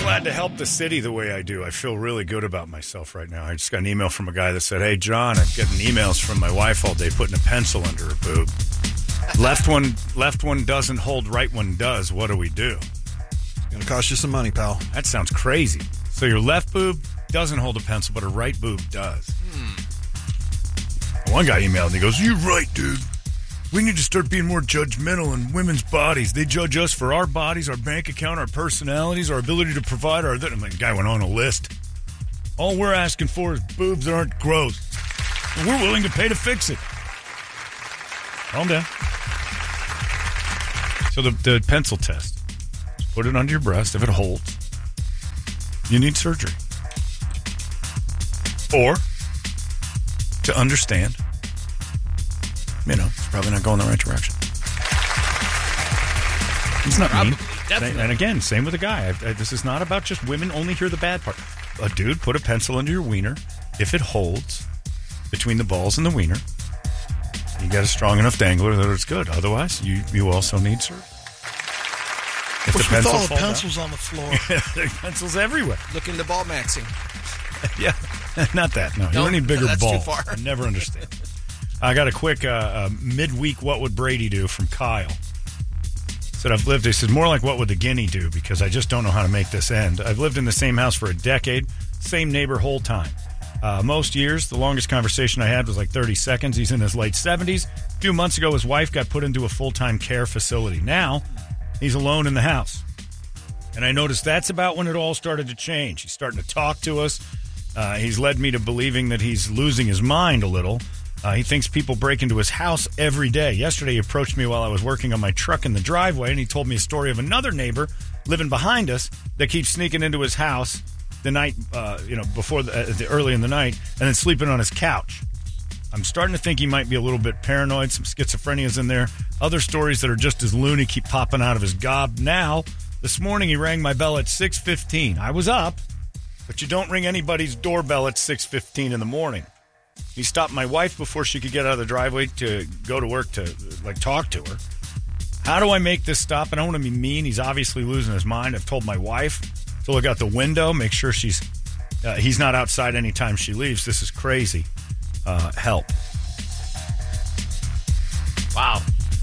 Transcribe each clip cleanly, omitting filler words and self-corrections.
glad to help the city the way I do. I feel really good about myself right now. I just got an email from a guy that said, "Hey, John, I'm getting emails from my wife all day putting a pencil under her boob. Left one doesn't hold, right one does. What do we do?" It's going to cost you some money, pal. That sounds crazy. So your left boob doesn't hold a pencil, but her right boob does. One guy emailed and he goes, "You're right, dude. We need to start being more judgmental in women's bodies. They judge us for our bodies, our bank account, our personalities, our ability to provide our..." And the guy went on a list. "All we're asking for is boobs that aren't gross. And we're willing to pay to fix it." Calm down. So the pencil test. Put it under your breast. If it holds, you need surgery. Or to understand, it's probably not going the right direction. It's not mean. Definitely. And again, same with a guy. This is not about just women only hear the bad part. A dude, put a pencil under your wiener. If it holds between the balls and the wiener, you got a strong enough dangler that it's good. Otherwise, you also need surgery. What's with all the pencils on the floor? There are pencils everywhere. Look into ball maxing. Yeah, not that. No, you don't need bigger that's ball. Too far. I never understand. I got a quick midweek "What would Brady do?" from Kyle. Said he said, more like "What would the guinea do?" because I just don't know how to make this end. I've lived in the same house for a decade, same neighbor whole time. Most years, the longest conversation I had was like 30 seconds. He's in his late 70s. A few months ago, his wife got put into a full-time care facility. Now, he's alone in the house. And I noticed that's about when it all started to change. He's starting to talk to us. He's led me to believing that he's losing his mind a little. He thinks people break into his house every day. Yesterday, he approached me while I was working on my truck in the driveway, and he told me a story of another neighbor living behind us that keeps sneaking into his house the night, before early in the night, and then sleeping on his couch. I'm starting to think he might be a little bit paranoid. Some schizophrenia's in there. Other stories that are just as loony keep popping out of his gob. Now, this morning, he rang my bell at 6:15. I was up. But you don't ring anybody's doorbell at 6:15 in the morning. He stopped my wife before she could get out of the driveway to go to work to, talk to her. How do I make this stop? I don't want to be mean. He's obviously losing his mind. I've told my wife to look out the window, make sure he's not outside anytime she leaves. This is crazy. Help. Wow.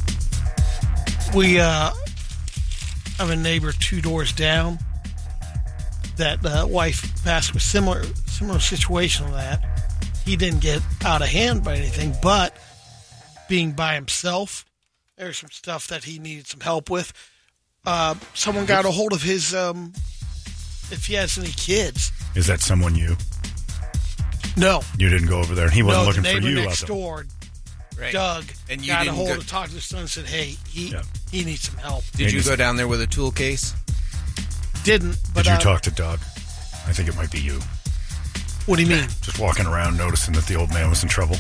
We have a neighbor 2 doors down. That wife passed with similar situation to that. He didn't get out of hand by anything, but being by himself, there's some stuff that he needed some help with. Someone got a hold of his, if he has any kids. Is that someone you? No. You didn't go over there, and he wasn't looking for you. The neighbor out next there. door, right. Doug, and you got a hold of talk to his son and said, "Hey, he needs some help." Did you go down there with a tool case? Didn't. But did you talk to Doug? I think it might be you. What do you mean? Just walking around noticing that the old man was in trouble.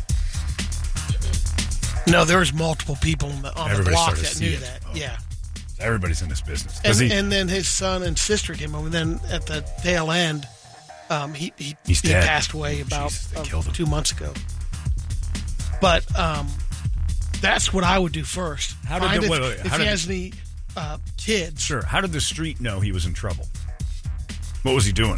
No, there was multiple people on the block that knew that. Oh. Yeah. Everybody's in this business. And then his son and sister came over. And then at the tail end, he passed away about 2 months ago. But that's what I would do first. If he has any kids. Sure. How did the street know he was in trouble? What was he doing?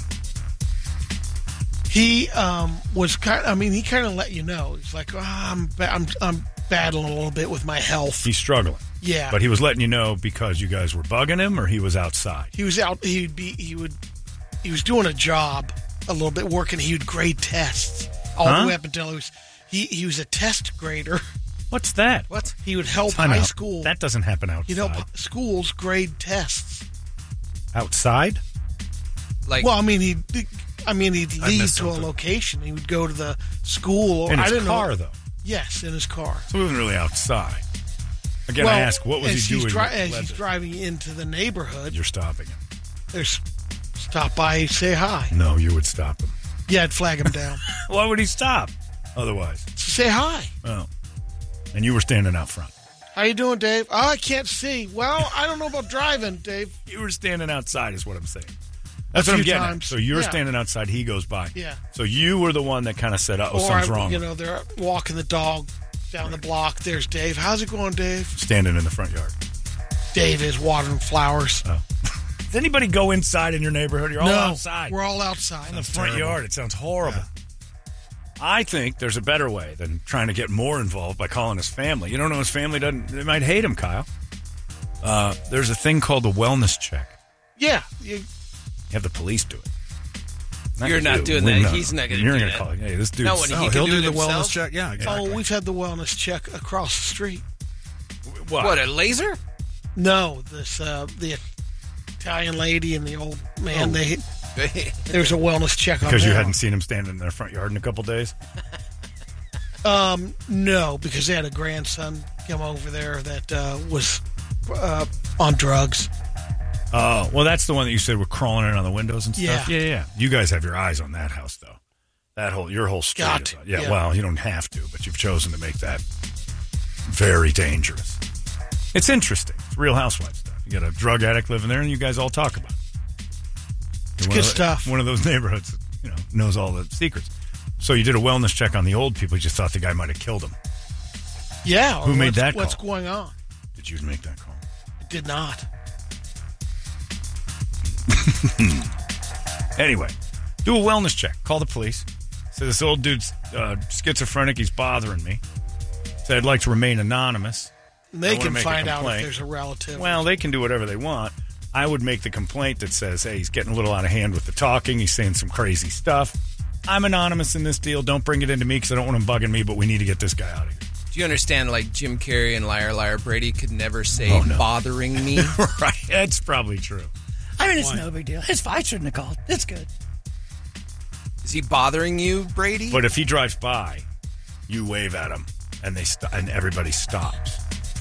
He was kind of, he kind of let you know. He's like, I'm battling a little bit with my health. He's struggling. Yeah. But he was letting you know because you guys were bugging him, or he was outside? He was out. He was doing a job a little bit, working. He would grade tests all the way up until he was a test grader. What's that? What? He would help high school. That doesn't happen outside. He'd help schools grade tests. Outside? He'd leave to a location. He would go to the school. In his car, though? Yes, in his car. So he wasn't really outside. Again, I ask, what was he doing? As he's driving into the neighborhood. You're stopping him. Stop by, say hi. No, you would stop him. Yeah, I'd flag him down. Why would he stop otherwise? Say hi. Oh. And you were standing out front. How you doing, Dave? Oh, I can't see. Well, I don't know about driving, Dave. You were standing outside is what I'm saying. That's what I'm getting at. So you're standing outside, he goes by. Yeah. So you were the one that kind of said, something's wrong. They're walking the dog down the block. There's Dave. How's it going, Dave? Standing in the front yard. Dave is watering flowers. Oh. Does anybody go inside in your neighborhood? You're all No, outside. we're all outside. in the front terrible. yard. It sounds horrible. Yeah. I think there's a better way than trying to get more involved by calling his family. You don't know his family doesn't. They might hate him, Kyle. There's a thing called a wellness check. Yeah. You have the police do it. You're not doing that. He's not going to You're do gonna that. call. Hey, this dude. No, when he can he'll do do it the himself? wellness check. Yeah, exactly. Oh, we've had the wellness check across the street. What, a laser? No, this the Italian lady and the old man. Oh. There's a wellness check on Because you them. hadn't seen him standing in their front yard in a couple days. No, because they had a grandson come over there that was on drugs. Oh, well, that's the one that you said were crawling in on the windows and stuff. Yeah. Yeah. You guys have your eyes on that house, though. Your whole street. Got is- to, yeah, yeah. well, you don't have to, but you've chosen to make that very dangerous. It's interesting. It's Real Housewives stuff. You got a drug addict living there, and you guys all talk about it. It's One good of the- stuff. One of those neighborhoods, that, knows all the secrets. So you did a wellness check on the old people. You just thought the guy might have killed him. Yeah. Who made that What's call? going on? Did you make that call? It did not. Anyway, do a wellness check. Call the police. Say this old dude's schizophrenic. He's bothering me. Say I'd like to remain anonymous. They wanna can make a find out if complaint. there's a relative. Well, they can do whatever they want. I would make the complaint that says, hey, he's getting a little out of hand with the talking. He's saying some crazy stuff. I'm anonymous in this deal. Don't bring it into me because I don't want him bugging me, but we need to get this guy out of here. Do you understand, like Jim Carrey and Liar Liar Brady could never say Oh, no. bothering me? Right. That's probably true. I mean, it's no big deal. I shouldn't have called. It's good. Is he bothering you, Brady? But if he drives by, you wave at him, and and everybody stops.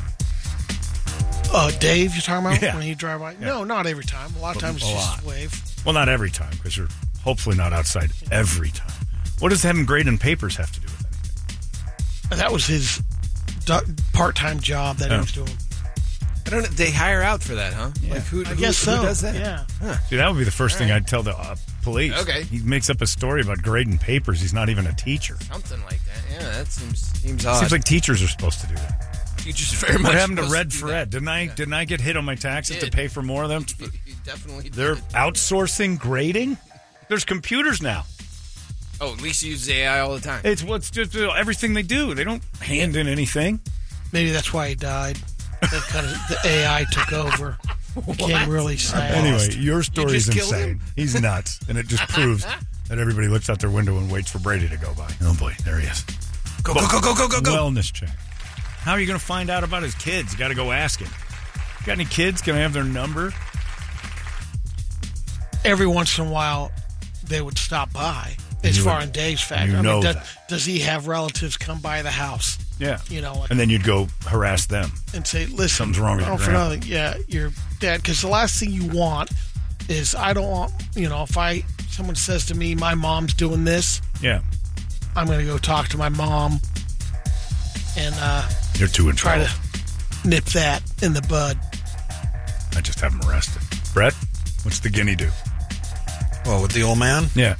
Dave, you're talking about Yeah. when he drive by? No, not every time. A lot of times A it's just lot. a wave. Well, not every time, because you're hopefully not outside every time. What does having grading papers have to do with anything? That was his part-time job that he was doing. I don't know. They hire out for that, huh? Yeah. Like who Guess so. does that? Yeah. See, that would be the first thing I'd tell the police. Okay. He makes up a story about grading papers. He's not even a teacher. Something like that. Yeah, that seems odd. Seems like teachers are supposed to do that. Teachers are very much. What happened to supposed Red do Fred? that. Didn't I get hit on my taxes to Did. pay for more of them? You definitely. They're did. outsourcing grading? There's computers now. Oh, at least you use AI all the time. It's what's just everything they do. They don't hand in anything. Maybe that's why he died. The AI took over. Became really sad. Anyway, your story's just killed insane. him? He's nuts, and it just proves that everybody looks out their window and waits for Brady to go by. Oh boy, there he is. Go. Wellness check. How are you going to find out about his kids? You got to go ask him. Got any kids? Can I have their number? Every once in a while, they would stop by. As you far would- in Dave's fact, you know does, that. does he have relatives come by the house? Yeah. Like, And then you'd go harass them. and say, "Listen, Something's wrong with your for grandpa." nothing. Yeah, your dad." Because the last thing you want is I don't want if someone says to me, "My mom's doing this," Yeah. I'm going to go talk to my mom and You're too in try trouble. to nip that in the bud. I just have him arrested. Brett, what's the guinea do? Well, with the old man, Yeah.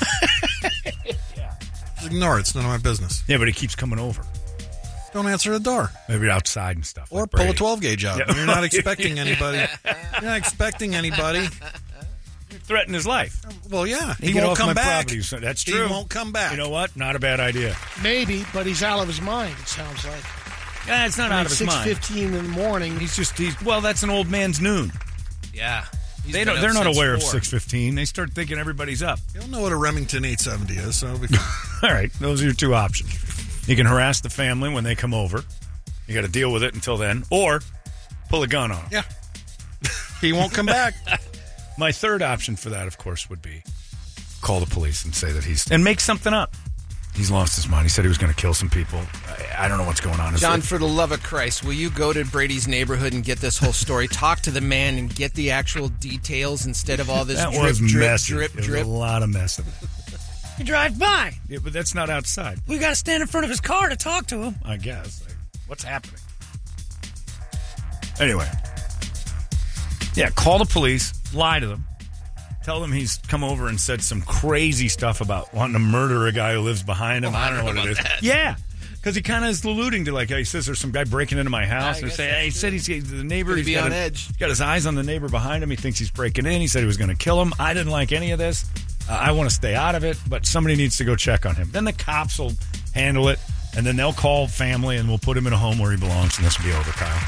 just ignore it. It's none of my business. Yeah, but he keeps coming over. Don't answer the door. Maybe outside and stuff. Or like pull a Brady. 12 gauge out. Yeah. You're not expecting anybody. You're not expecting anybody. Threaten his life. Well, yeah. He Get won't off come my back. property. That's true. He won't come back. You know what? Not a bad idea. Maybe, but he's out of his mind. It sounds like. Yeah, it's not out of his mind. 6:15 in the morning. He's well, that's an old man's noon. Yeah. He's They're been up not since aware of 4. 6:15. They start thinking everybody's up. You don't know what a Remington 870 is, so All right, those are your two options. You can harass the family when they come over. You got to deal with it until then, or pull a gun on them. yeah. He won't come back. My third option for that, of course, would be call the police and say that and make something up. He's lost his mind. He said he was going to kill some people. I don't know what's going on. John, for the love of Christ, will you go to Brady's neighborhood and get this whole story? Talk to the man and get the actual details instead of all this that drip, was drip, messy. drip, It was drip. a lot of messing. You drive by. Yeah, but that's not outside, We got to stand in front of his car to talk to him. I guess. Like, what's happening? Anyway. Yeah, call the police, lie to them. Tell them he's come over and said some crazy stuff about wanting to murder a guy who lives behind him. I don't know what it is. Yeah. Because he kind of is alluding to, like, he says there's some guy breaking into my house. Or say, he said the neighbor. He's on edge. He's got his eyes on the neighbor behind him. He thinks he's breaking in. He said he was going to kill him. I didn't like any of this. I want to stay out of it, but somebody needs to go check on him. Then the cops will handle it, and then they'll call family, and we'll put him in a home where he belongs, and this will be over, Kyle.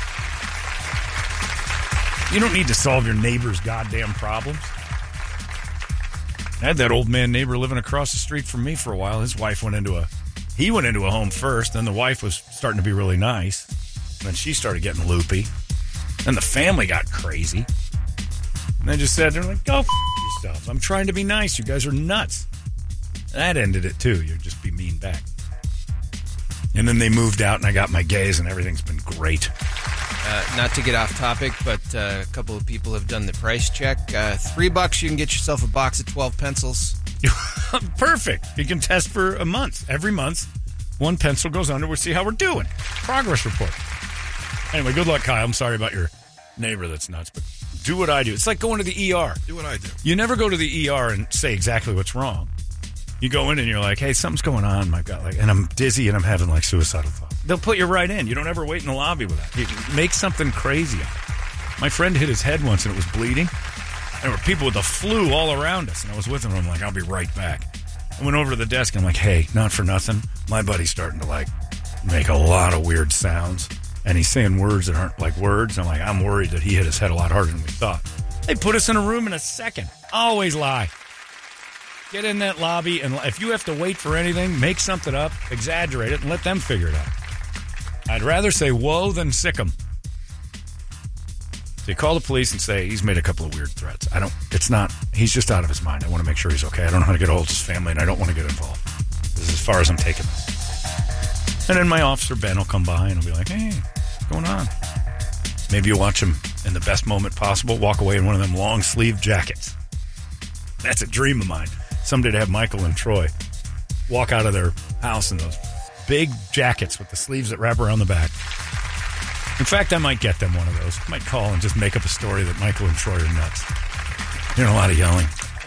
You don't need to solve your neighbor's goddamn problems. I had that old man neighbor living across the street from me for a while. His wife went into a home first. Then the wife was starting to be really nice. And then she started getting loopy. Then the family got crazy. And they just said, they're like, go f*** yourselves. I'm trying to be nice. You guys are nuts. That ended it, too. You'd just be mean back. And then they moved out, and I got my gays, and everything's been great. Not to get off topic, but a couple of people have done the price check. $3, you can get yourself a box of 12 pencils. Perfect. You can test for a month. Every month, one pencil goes under. We'll see how we're doing. Progress report. Anyway, good luck, Kyle. I'm sorry about your neighbor that's nuts, but do what I do. It's like going to the ER. Do what I do. You never go to the ER and say exactly what's wrong. You go in and you're like, hey, something's going on. My God, and I'm dizzy and I'm having like suicidal thoughts. They'll put you right in. You don't ever wait in the lobby with that. You make something crazy up. My friend hit his head once and it was bleeding. There were people with the flu all around us, and I was with him. I'm like, I'll be right back. I went over to the desk and I'm like, hey, not for nothing. My buddy's starting to like make a lot of weird sounds, and he's saying words that aren't like words. I'm like, I'm worried that he hit his head a lot harder than we thought. They put us in a room in a second. Always lie. Get in that lobby, and if you have to wait for anything, make something up, exaggerate it, and let them figure it out. I'd rather say whoa than sick 'em. So you call the police and say he's made a couple of weird threats. He's just out of his mind. I want to make sure he's okay. I don't know how to get a hold of his family, and I don't want to get involved. This is as far as I'm taking this. And then my officer, Ben, will come by, and he'll be like, hey, what's going on? Maybe you watch him in the best moment possible, walk away in one of them long-sleeve jackets. That's a dream of mine. Someday to have Michael and Troy walk out of their house in those big jackets with the sleeves that wrap around the back. In fact, I might get them one of those. I might call and just make up a story that Michael and Troy are nuts. Hearing a lot of yelling.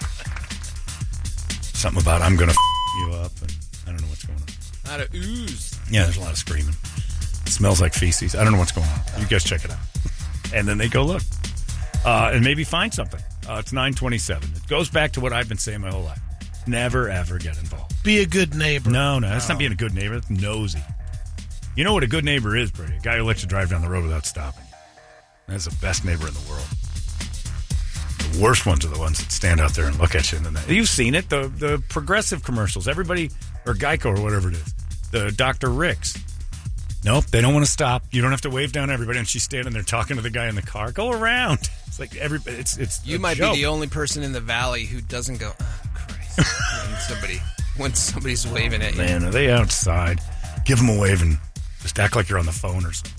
Something about I'm going to you up, and I don't know what's going on. A lot of ooze. Yeah, there's a lot of screaming. It smells like feces. I don't know what's going on. You guys check it out. And then they go look. And maybe find something. It's 9:27. It goes back to what I've been saying my whole life. Never, ever get involved. Be a good neighbor. No, that's not being a good neighbor. That's nosy. You know what a good neighbor is, Brady? A guy who lets you drive down the road without stopping. That's the best neighbor in the world. The worst ones are the ones that stand out there and look at you. And then you've seen it, the progressive commercials. Everybody, or Geico or whatever it is. The Dr. Rick's. Nope, they don't want to stop. You don't have to wave down everybody. And she's standing there talking to the guy in the car. Go around. It's like everybody. It's you might joke. be the only person in the valley who doesn't go, oh, Christ, when somebody's waving at you. Man, are they outside? Give them a wave and just act like you're on the phone or something.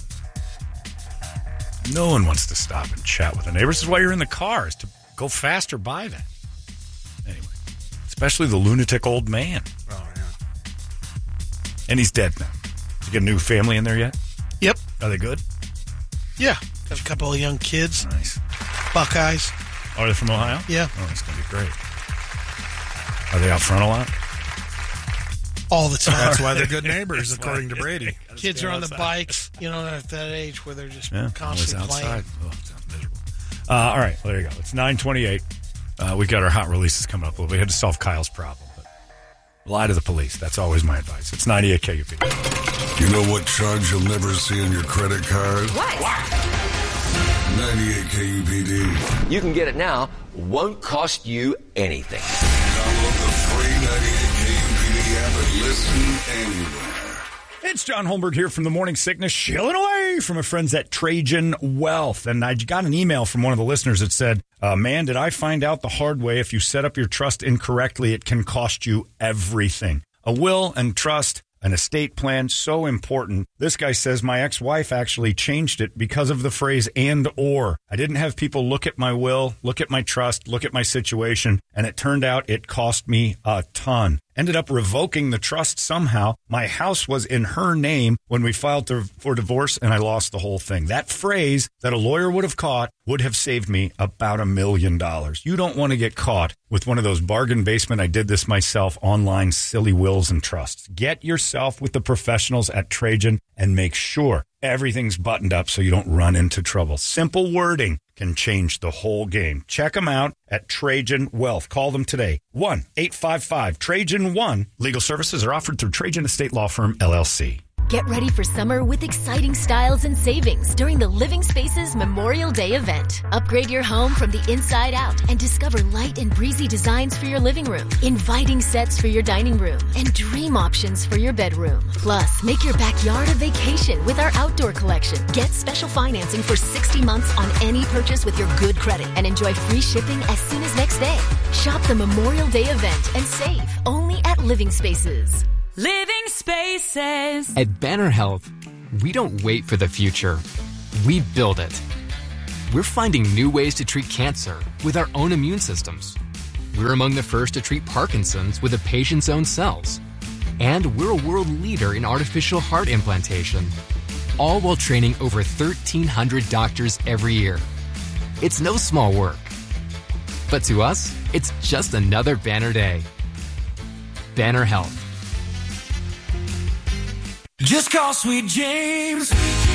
No one wants to stop and chat with a neighbor. This is why you're in the car, is to go faster by that. Anyway, especially the lunatic old man. Oh, yeah. And he's dead now. Did you get a new family in there yet? Yep. Are they good? Yeah. Got a couple of young kids. Nice. Buckeyes. Are they from Ohio? Yeah. Oh, that's going to be great. Are they out front a lot? All the time. That's why they're good neighbors, according to Brady. Kids are on the bikes, they're at that age where they're just constantly outside. playing. Oh, it sounds miserable. All right, well, there you go. It's 9:28. We got our hot releases coming up. We had to solve Kyle's problem. But lie to the police. That's always my advice. It's 98 KUPD. You know what charge you'll never see on your credit card? What? 98 KUPD. You can get it now. Won't cost you anything. Download the free 98 KUPD app and listen anywhere. It's John Holmberg here from the Morning Sickness, shilling away from our friends at Trajan Wealth. And I got an email from one of the listeners that said, man, did I find out the hard way, if you set up your trust incorrectly, it can cost you everything. A will and trust, an estate plan, so important. This guy says my ex-wife actually changed it because of the phrase and or. I didn't have people look at my will, look at my trust, look at my situation, and it turned out it cost me a ton. ended up revoking the trust somehow. My house was in her name when we filed for divorce, and I lost the whole thing. That phrase that a lawyer would have caught would have saved me about $1 million. You don't want to get caught with one of those bargain basement, I did this myself, online silly wills and trusts. Get yourself with the professionals at Trajan and make sure everything's buttoned up so you don't run into trouble. Simple wording can change the whole game. Check them out at Trajan Wealth. Call them today. 1-855-TRAJAN-1. Legal services are offered through Trajan Estate Law Firm, LLC. Get ready for summer with exciting styles and savings during the Living Spaces Memorial Day event. Upgrade your home from the inside out and discover light and breezy designs for your living room, inviting sets for your dining room, and dream options for your bedroom. Plus, make your backyard a vacation with our outdoor collection. Get special financing for 60 months on any purchase with your good credit and enjoy free shipping as soon as next day. Shop the Memorial Day event and save only at Living Spaces. Living Spaces. At Banner Health, we don't wait for the future. We build it. We're finding new ways to treat cancer with our own immune systems. We're among the first to treat Parkinson's with a patient's own cells. And we're a world leader in artificial heart implantation, all while training over 1,300 doctors every year. It's no small work. But to us, it's just another Banner Day. Banner Health. Just call Sweet James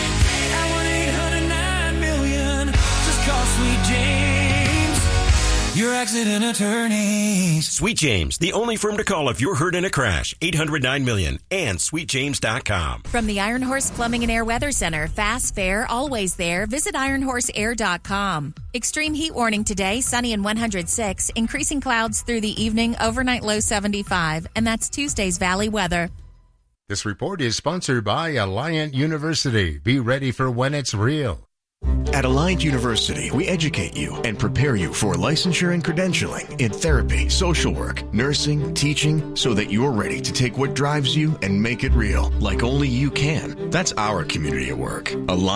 at 1-800-9-million. Just call Sweet James, your accident attorneys. Sweet James, the only firm to call if you're hurt in a crash. 800-9-million and sweetjames.com. From the Iron Horse Plumbing and Air Weather Center, fast, fair, always there. Visit ironhorseair.com. Extreme heat warning today, sunny and 106. Increasing clouds through the evening, overnight low 75. And that's Tuesday's Valley weather. This report is sponsored by Alliant University. Be ready for when it's real. At Alliant University, we educate you and prepare you for licensure and credentialing in therapy, social work, nursing, teaching, so that you're ready to take what drives you and make it real, like only you can. That's our community at work.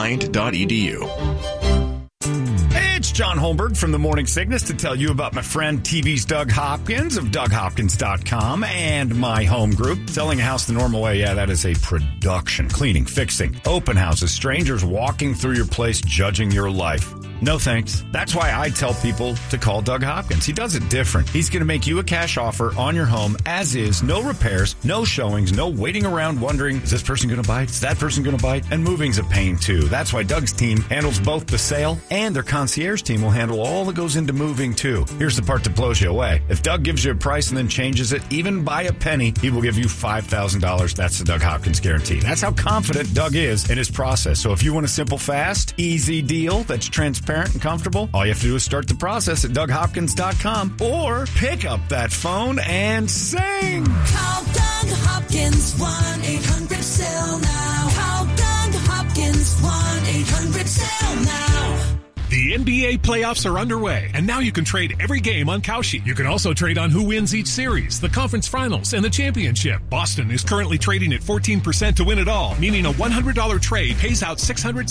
Alliant.edu. It's John Holmberg from the Morning Sickness to tell you about my friend TV's Doug Hopkins of DougHopkins.com and My Home Group. Selling a house the normal way, yeah, that is a production. Cleaning, fixing, open houses, strangers walking through your place, judging your life. No thanks. That's why I tell people to call Doug Hopkins. He does it different. He's going to make you a cash offer on your home as is. No repairs, no showings, no waiting around wondering, is this person going to bite? Is that person going to bite? And moving's a pain too. That's why Doug's team handles both the sale and their concierge team will handle all that goes into moving too. Here's the part that blows you away. If Doug gives you a price and then changes it, even by a penny, he will give you $5,000. That's the Doug Hopkins guarantee. That's how confident Doug is in his process. So if you want a simple, fast, easy deal that's transparent and comfortable, all you have to do is start the process at DougHopkins.com or pick up that phone and sing. Call Doug Hopkins, 1-800-SELL now. Call Doug Hopkins, 1-800-SELL now. The NBA playoffs are underway, and now you can trade every game on Kalshi. You can also trade on who wins each series, the conference finals, and the championship. Boston is currently trading at 14% to win it all, meaning a $100 trade pays out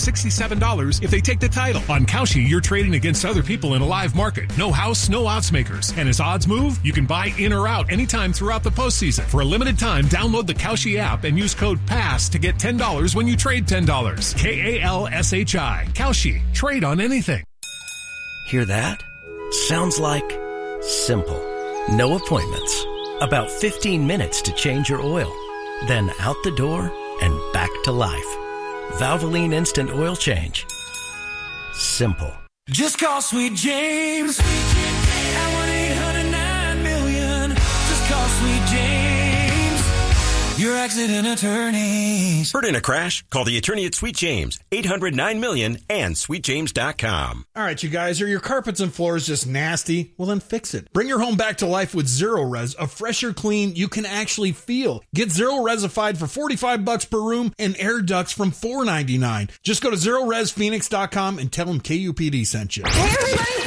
$667 if they take the title. On Kalshi, you're trading against other people in a live market. No house, no odds makers. And as odds move, you can buy in or out anytime throughout the postseason. For a limited time, download the Kalshi app and use code PASS to get $10 when you trade $10. Kalshi. Kalshi. Trade on anything. Hear that? Sounds like simple. No appointments. About 15 minutes to change your oil. Then out the door and back to life. Valvoline Instant Oil Change. Simple. Just call Sweet James at 1-800-9-million. Just call Sweet James, your accident attorneys. Hurt in a crash? Call the attorney at Sweet James, 800-9-million and sweetjames.com. All right, you guys, are your carpets and floors just nasty? Well, then fix it. Bring your home back to life with Zero Res, a fresher clean you can actually feel. Get Zero Resified for $45 per room and air ducts from $4.99. Just go to ZeroResPhoenix.com and tell them KUPD sent you. Hey, everybody!